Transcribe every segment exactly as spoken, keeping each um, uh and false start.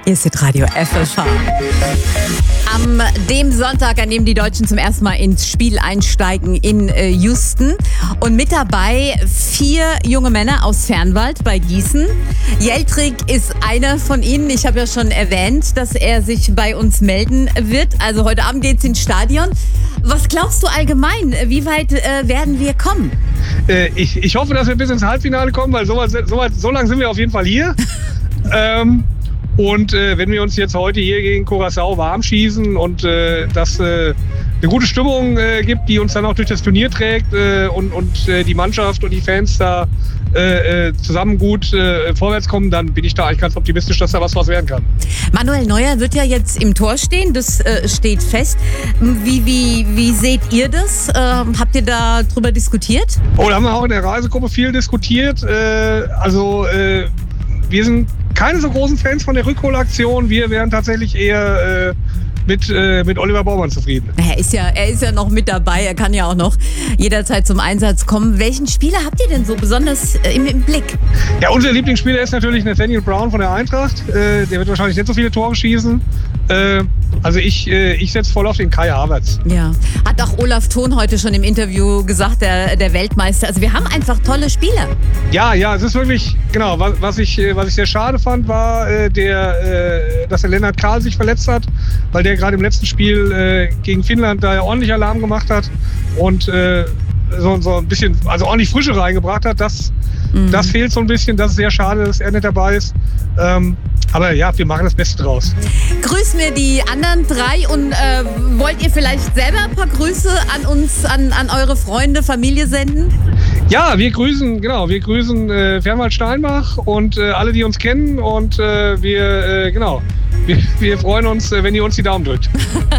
Ihr seht Radio F L V. Am dem Sonntag, an dem die Deutschen zum ersten Mal ins Spiel einsteigen in äh, Houston. Und mit dabei vier junge Männer aus Fernwald bei Gießen. Jeltrik ist einer von ihnen. Ich habe ja schon erwähnt, dass er sich bei uns melden wird. Also heute Abend geht's ins Stadion. Was glaubst du allgemein? Wie weit äh, werden wir kommen? Äh, ich, ich hoffe, dass wir bis ins Halbfinale kommen, weil so, weit, so, weit, so lange sind wir auf jeden Fall hier. ähm, Und äh, wenn wir uns jetzt heute hier gegen Curaçao warm schießen und äh, das äh, eine gute Stimmung äh, gibt, die uns dann auch durch das Turnier trägt äh, und, und äh, die Mannschaft und die Fans da äh, zusammen gut äh, vorwärts kommen, dann bin ich da eigentlich ganz optimistisch, dass da was was werden kann. Manuel Neuer wird ja jetzt im Tor stehen, das äh, steht fest. Wie, wie, wie seht ihr das? Äh, habt ihr da drüber diskutiert? Oh, da haben wir auch in der Reisegruppe viel diskutiert. Äh, also äh, wir sind keine so großen Fans von der Rückholaktion. Wir wären tatsächlich eher äh, mit, äh, mit Oliver Baumann zufrieden. Er ist, ja, er ist ja noch mit dabei. Er kann ja auch noch jederzeit zum Einsatz kommen. Welchen Spieler habt ihr denn so besonders äh, im, im Blick? Ja, unser Lieblingsspieler ist natürlich Nathaniel Brown von der Eintracht. Äh, der wird wahrscheinlich nicht so viele Tore schießen. Äh, also ich, äh, ich setze voll auf den Kai Havertz. Ja, hat auch Olaf Thon heute schon im Interview gesagt, der, der Weltmeister. Also wir haben einfach tolle Spieler. Ja, ja, es ist wirklich, genau, was, was, ich, was ich sehr schade fand, war, äh, der, äh, dass der Lennart Karl sich verletzt hat, weil der gerade im letzten Spiel äh, gegen Finnland da ordentlich Alarm gemacht hat und äh, so, so ein bisschen, also ordentlich Frische reingebracht hat. Das, mhm. das fehlt so ein bisschen, das ist sehr schade, dass er nicht dabei ist. Ähm, aber ja, wir machen das Beste draus. Grüßen wir die anderen drei und äh, wollt ihr vielleicht selber ein paar Grüße an uns, an, an eure Freunde, Familie senden? Ja, wir grüßen, genau, wir grüßen äh, Fernwald Steinbach und äh, alle, die uns kennen und äh, wir, äh, genau, wir, wir freuen uns, äh, wenn ihr uns die Daumen drückt.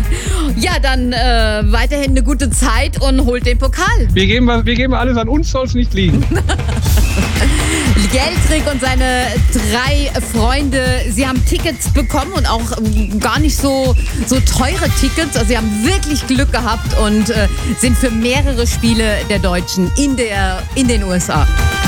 Ja, dann äh, weiterhin eine gute Zeit und holt den Pokal. Wir geben, wir geben alles, an uns soll es nicht liegen. Jeltrik und seine drei Freunde, sie haben Tickets bekommen und auch ähm, gar nicht so, so teure Tickets. Also sie haben wirklich Glück gehabt und äh, sind für mehrere Spiele der Deutschen in, der, in den U S A.